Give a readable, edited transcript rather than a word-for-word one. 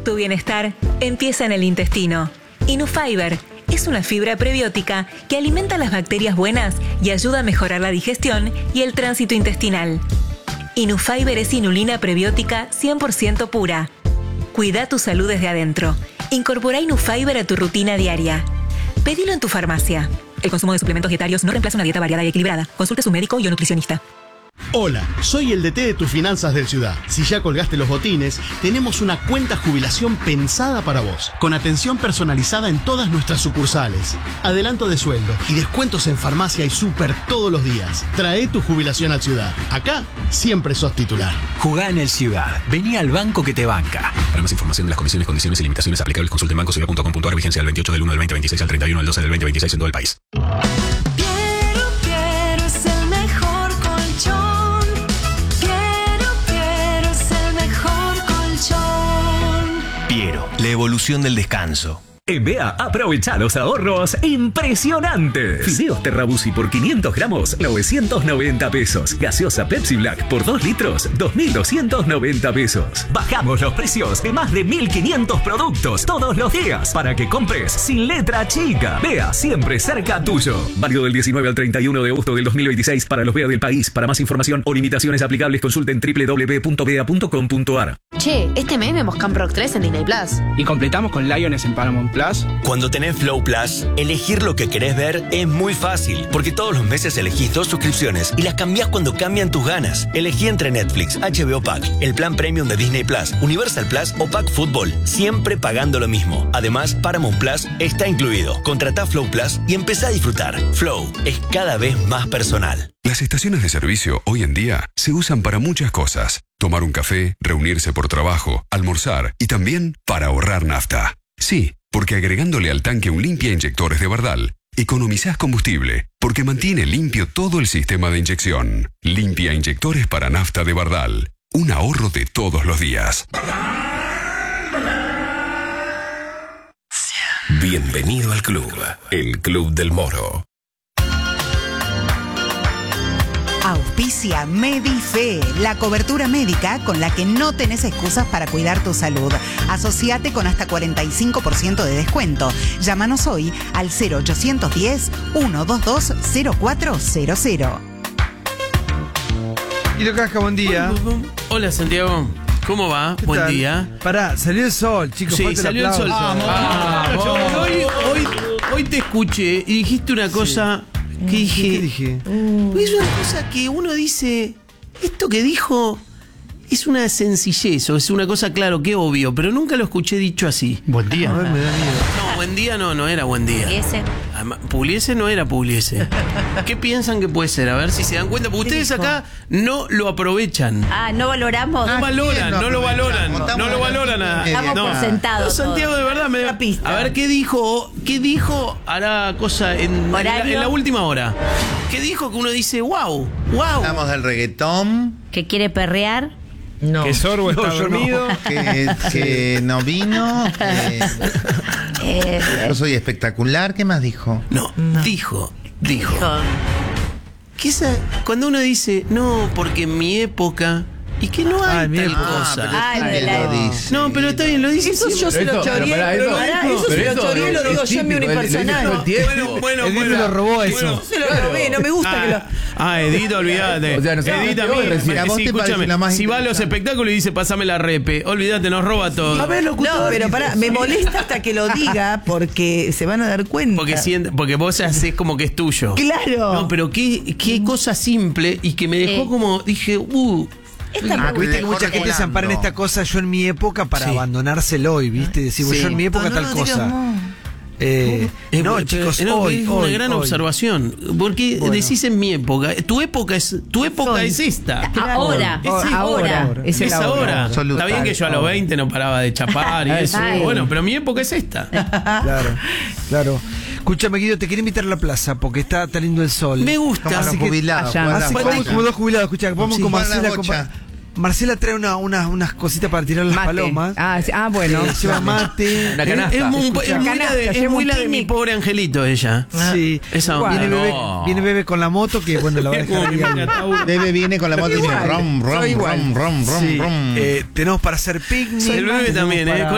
Tu bienestar empieza en el intestino. Inufiber es una fibra prebiótica que alimenta las bacterias buenas y ayuda a mejorar la digestión y el tránsito intestinal. Inufiber es inulina prebiótica 100% pura. Cuida tu salud desde adentro. Incorpora Inufiber a tu rutina diaria. Pedilo en tu farmacia. El consumo de suplementos dietarios no reemplaza una dieta variada y equilibrada. Consulte a su médico y o nutricionista. Hola, soy el DT de tus finanzas del Ciudad. Si ya colgaste los botines, tenemos una cuenta jubilación pensada para vos, con atención personalizada en todas nuestras sucursales, adelanto de sueldo y descuentos en farmacia y súper todos los días. Trae tu jubilación al Ciudad. Acá siempre sos titular. Jugá en el Ciudad. Vení al banco que te banca. Para más información de las condiciones y limitaciones aplicables, consulte en bancociudad.com.ar. Vigencia del 28 del 1 del 2026 al 31 del 12 del 2026 en todo el país. Piero es el mejor colchón. Piero es el mejor colchón. Piero, la evolución del descanso. En BEA, aprovecha los ahorros impresionantes. Fideos Terrabusi por 500 gramos, 990 pesos. Gaseosa Pepsi Black por 2 litros, 2.290 pesos. Bajamos los precios de más de 1.500 productos todos los días para que compres sin letra chica. BEA, siempre cerca tuyo. Válido del 19 al 31 de agosto del 2026 para los BEA del país. Para más información o limitaciones aplicables, consulten www.bea.com.ar. Che, este mes vemos Camp Rock 3 en Disney Plus. Y completamos con Lions en Paramount Plus. Cuando tenés Flow Plus, elegir lo que querés ver es muy fácil, porque todos los meses elegís 2 suscripciones y las cambiás cuando cambian tus ganas. Elegí entre Netflix, HBO Pack, el plan premium de Disney Plus, Universal Plus o Pack Fútbol, siempre pagando lo mismo. Además, Paramount Plus está incluido. Contratá Flow Plus y empezá a disfrutar. Flow es cada vez más personal. Las estaciones de servicio hoy en día se usan para muchas cosas. Tomar un café, reunirse por trabajo, almorzar y también para ahorrar nafta. Sí, porque agregándole al tanque un limpia inyectores de Bardal, economizás combustible, porque mantiene limpio todo el sistema de inyección. Limpia inyectores para nafta de Bardal. Un ahorro de todos los días. Bienvenido al club, el Club del Moro. Auspicia Medife, la cobertura médica con la que no tenés excusas para cuidar tu salud. Asociate con hasta 45% de descuento. Llámanos hoy al 0810-122-0400. Guido Casca, buen día. Hola, Santiago. ¿Cómo va? Buen día. Pará, salió el sol, chicos. Sí, salió el sol. Hoy te escuché y dijiste una cosa... ¿Qué dije? Es una cosa que uno dice, esto que dijo es una sencillez, o es una cosa, claro, que obvio, pero nunca lo escuché dicho así. Buen día. A ver, me da miedo. No, buen día no era buen día. Pugliese no era Pugliese. ¿Qué piensan que puede ser? A ver si se dan cuenta, porque ustedes acá no lo aprovechan. No valoramos. No lo valoran. Estamos por sentados. No, Santiago, de verdad, me da pista. A ver, ¿qué dijo? Hará cosa en la última hora. ¿Qué dijo que uno dice, wow? Hablamos del reggaetón. ¿Que quiere perrear? No. Que Sorbo está dormido. Que no vino. Yo soy espectacular. ¿Qué más dijo? No. Dijo. Que cuando uno dice, no, porque en mi época... Y que no hay tal cosa. No, pero está bien, lo dice. Eso yo se lo choreé. Eso se lo choreé, lo digo yo en mi unipersonal. Bueno. lo robó eso. Se lo robé, no me gusta que lo... Edith, olvídate. Edith, a mí, escúchame, si va a los espectáculos y dice, pásame la repe, olvídate, nos roba todo. A ver, no, pero pará, me molesta hasta que lo diga porque se van a dar cuenta. Porque vos hacés como que es tuyo. Claro. No, pero qué cosa simple y que me dejó como, dije, viste que mucha gente se ampara en esta cosa, yo en mi época, para abandonárselo hoy, viste, decir, yo en mi época tal cosa. Chicos, hoy es una gran observación, porque decís en mi época, tu época es esta. Ahora. Es ahora. Está bien que yo a los 20 no paraba de chapar y eso. Bueno, pero mi época es esta. Claro. Escúchame, Guido, te quiero invitar a la plaza porque está lindo el sol. Me gusta. Como los jubilados. Vamos como dos jubilados, escuchá, vamos con Marcela. Marcela trae unas cositas para tirar las palomas. Bueno. Lleva mate. Una canasta. Es muy la de mi pobre angelito ella. Sí. Viene bebé con la moto, que bueno, la va a dejar. Bebé viene con la moto y dice rom. Tenemos para hacer picnic. El bebé también,